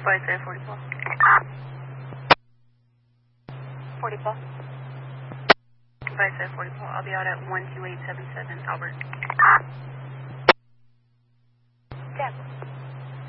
Vice 44. 44. Vice 44. I'll be out at 12877 Albert.